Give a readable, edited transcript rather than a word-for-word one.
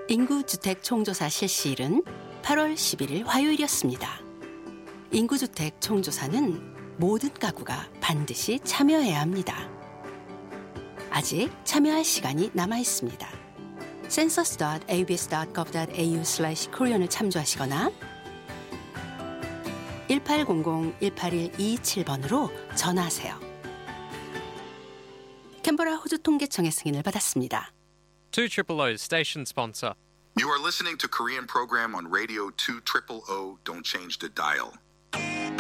인구주택 총조사 실시일은 8월 11일 화요일이었습니다. 인구주택 총조사는 모든 가구가 반드시 참여해야 합니다. 아직 참여할 시간이 남아 있습니다. census.abs.gov.au/korean을 참조하시거나 1800-181-227번으로 전화하세요. 캔버라 호주 통계청의 승인을 받았습니다. 200 station sponsor. You are listening to Korean program on Radio 200. Don't change the dial.